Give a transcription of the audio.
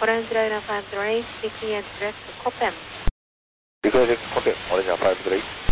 Orange Liner 5 Delay, speaking at direct to Copen. Because it's Copen, Orange Liner 5 Delay.